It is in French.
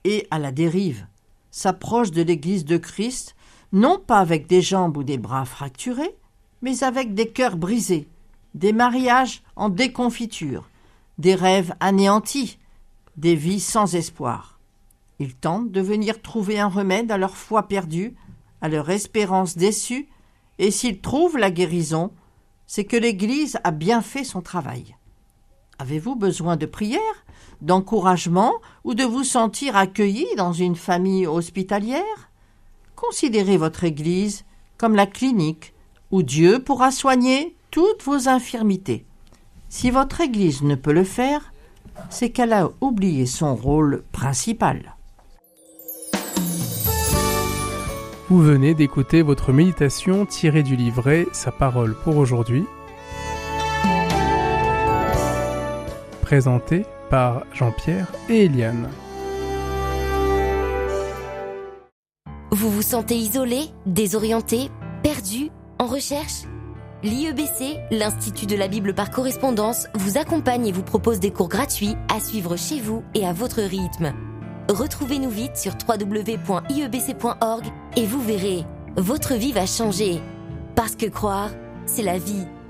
et à la dérive s'approchent de l'Église de Christ, non pas avec des jambes ou des bras fracturés, mais avec des cœurs brisés, des mariages en déconfiture, des rêves anéantis, des vies sans espoir. Ils tentent de venir trouver un remède à leur foi perdue, à leur espérance déçue, et s'ils trouvent la guérison, c'est que l'Église a bien fait son travail. Avez-vous besoin de prière, d'encouragement ou de vous sentir accueilli dans une famille hospitalière? Considérez votre Église comme la clinique où Dieu pourra soigner toutes vos infirmités. Si votre Église ne peut le faire, c'est qu'elle a oublié son rôle principal. Vous venez d'écouter votre méditation tirée du livret Sa parole pour aujourd'hui, présentée par Jean-Pierre et Eliane. Vous vous sentez isolé, désorienté, perdu, en recherche ? L'IEBC, l'Institut de la Bible par correspondance, vous accompagne et vous propose des cours gratuits à suivre chez vous et à votre rythme. Retrouvez-nous vite sur www.iebc.org et vous verrez, votre vie va changer. Parce que croire, c'est la vie.